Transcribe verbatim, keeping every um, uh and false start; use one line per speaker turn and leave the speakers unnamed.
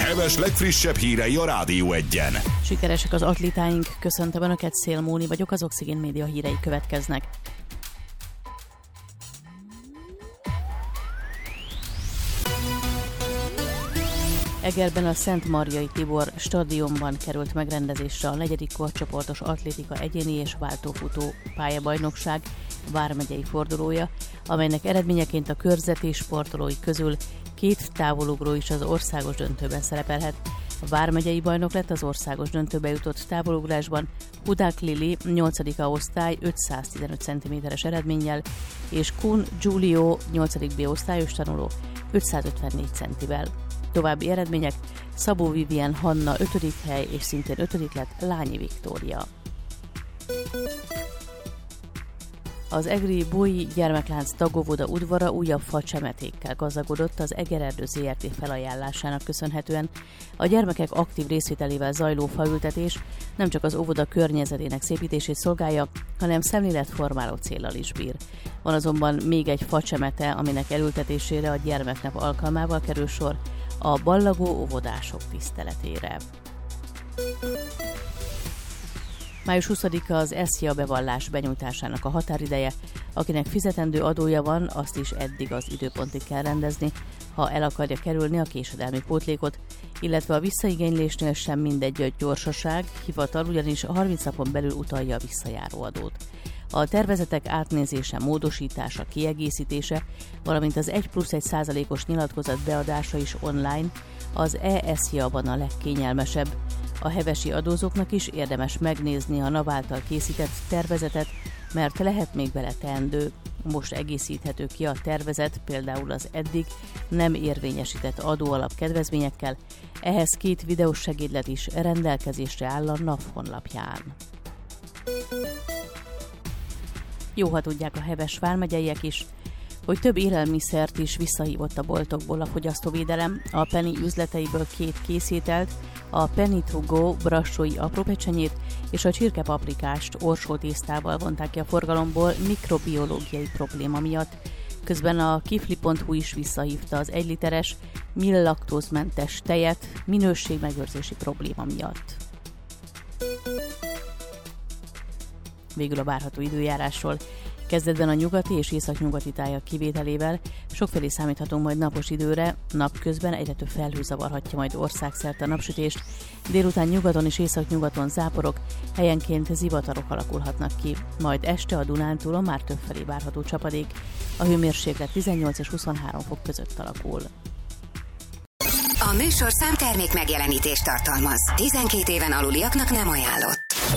Heves legfrissebb hírei a Rádió Egyen.
Sikeresek az atlétáink, köszöntöm Önöket, Szél Móni vagyok, az Oxigén Média hírei következnek. Egerben a Szent Marjai Tibor stadionban került megrendezésre a negyedik korcsoportos atlétika egyéni és váltófutó pályabajnokság vármegyei fordulója, amelynek eredményeként a körzeti sportolói közül két távolugró is az országos döntőben szerepelhet. A vármegyei bajnok lett az országos döntőbe jutott távolugrásban Hudák Lili nyolcadik osztály ötszáztizenöt centiméteres eredménnyel, és Kun Giulio nyolcadik B osztályos tanuló ötszázötvennégy centivel. További eredmények: Szabó Vivien Hanna ötödik hely, és szintén ötödik lett Lányi Viktória. Az egri Bói gyermeklánc tagóvoda udvara újabb facsemetékkel gazdagodott az Egererdő zé er té felajánlásának köszönhetően. A gyermekek aktív részvételével zajló faültetés nem csak az óvoda környezetének szépítését szolgálja, hanem szemléletformáló céllal is bír. Van azonban még egy facsemete, aminek elültetésére a gyermeknap alkalmával kerül sor, a ballagó óvodások tiszteletére. május huszadika az eszja bevallás benyújtásának a határideje. Akinek fizetendő adója van, azt is eddig az időpontig kell rendezni, ha el akarja kerülni a késedelmi pótlékot, illetve a visszaigénylésnél sem mindegy a gyorsaság, hivatal ugyanis harminc napon belül utalja a visszajáró adót. A tervezetek átnézése, módosítása, kiegészítése, valamint az egy plusz egy százalékos nyilatkozat beadása is online, az e-eszja-ban a legkényelmesebb. A hevesi adózóknak is érdemes megnézni a NAV által készített tervezetet, mert lehet még vele teendő. Most egészíthető ki a tervezet például az eddig nem érvényesített adóalap kedvezményekkel, ehhez két videós segédlet is rendelkezésre áll a NAV honlapján. Jó, ha tudják a heves vármegyeiek is, hogy több élelmiszert is visszahívott a boltokból a fogyasztóvédelem. A Penny üzleteiből két készételt, a Penny to go brassói aprópecsenyét és a csirkepaprikást orsótésztával vonták ki a forgalomból mikrobiológiai probléma miatt. Közben a kifli pont hu is visszahívta az egy literes millaktózmentes tejet minőségmegőrzési probléma miatt. Végül a várható időjárásról. Kezdetben a nyugati és északnyugati tájak kivételével sokfelé számíthatunk majd napos időre, napközben egyre több felhő zavarhatja majd országszerte a napsütést, délután nyugaton és északnyugaton záporok, helyenként zivatarok alakulhatnak ki, majd este a Dunántúlon már többfelé várható csapadék, a hőmérséklet tizennyolc és huszonhárom fok között alakul.
A műsorszám termék megjelenítést tartalmaz. tizenkét éven aluliaknak nem ajánlott.